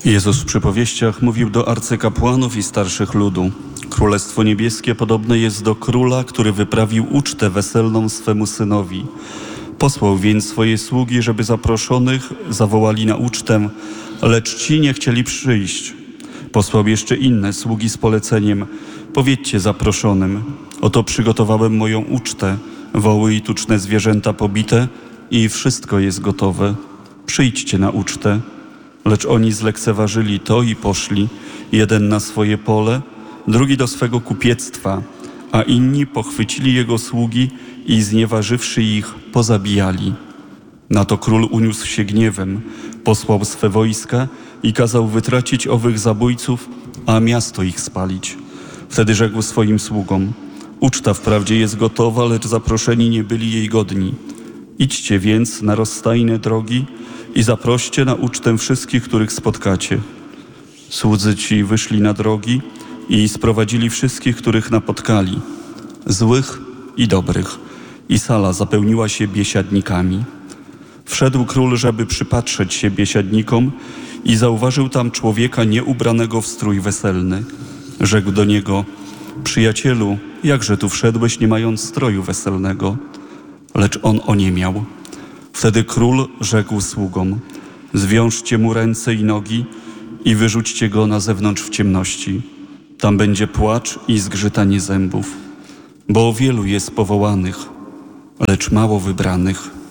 Jezus w przypowieściach mówił do arcykapłanów i starszych ludu. Królestwo niebieskie podobne jest do króla, który wyprawił ucztę weselną swemu synowi. Posłał więc swoje sługi, żeby zaproszonych zawołali na ucztę, lecz ci nie chcieli przyjść. Posłał jeszcze inne sługi z poleceniem: powiedzcie zaproszonym, oto przygotowałem moją ucztę, woły i tuczne zwierzęta pobite i wszystko jest gotowe. Przyjdźcie na ucztę. Lecz oni zlekceważyli to i poszli, jeden na swoje pole, drugi do swego kupiectwa, a inni pochwycili jego sługi i znieważywszy ich, pozabijali. Na to król uniósł się gniewem, posłał swe wojska i kazał wytracić owych zabójców, a miasto ich spalić. Wtedy rzekł swoim sługom: uczta wprawdzie jest gotowa, lecz zaproszeni nie byli jej godni. Idźcie więc na rozstajne drogi i zaproście na ucztę wszystkich, których spotkacie. Słudzy ci wyszli na drogi i sprowadzili wszystkich, których napotkali, złych i dobrych, i sala zapełniła się biesiadnikami. Wszedł król, żeby przypatrzeć się biesiadnikom, i zauważył tam człowieka nieubranego w strój weselny. Rzekł do niego: przyjacielu, jakże tu wszedłeś, nie mając stroju weselnego? Lecz on oniemiał. Wtedy król rzekł sługom: zwiążcie mu ręce i nogi i wyrzućcie go na zewnątrz w ciemności. Tam będzie płacz i zgrzytanie zębów, bo wielu jest powołanych, lecz mało wybranych.